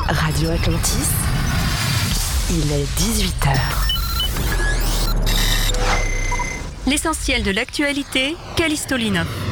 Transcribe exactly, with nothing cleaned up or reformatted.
Radio Atlantis, il est dix-huit heures. L'essentiel de l'actualité, Callisto Linov.